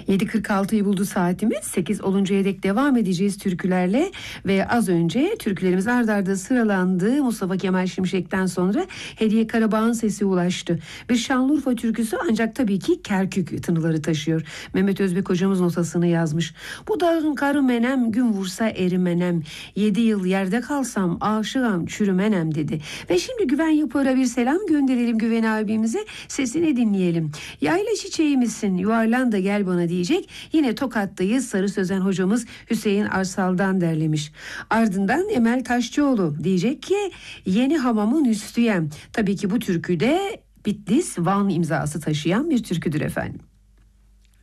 7.46'yı buldu saatimiz. 8 oluncaya dek devam edeceğiz türkülerle ve az önce türkülerimiz ard arda sıralandı. Mustafa Kemal Şimşek'ten sonra Hediye Karabağ'ın sesi ulaştı. Bir Şanlıurfa türküsü, ancak tabii ki Kerkük tınıları taşıyor. Mehmet Özbek hocamız notasını yazmış. Bu dağın karı menem, gün vursa erimenem. 7 yıl yerde kalsam aşığım çürümenem dedi. Ve şimdi Güven Yapar'a bir selam gönderelim, Güven abimize. Sesini dinleyelim. Yayla çiçeği misin, yuvarlan da gel bana diyecek. Yine Tokat'tayız. Sarı Sözen hocamız Hüseyin Arsal'dan derlemiş. Ardından Emel Taşçıoğlu diyecek ki yeni hamamın üstüyem. Tabii ki bu türkü de Bitlis Van imzası taşıyan bir türküdür efendim.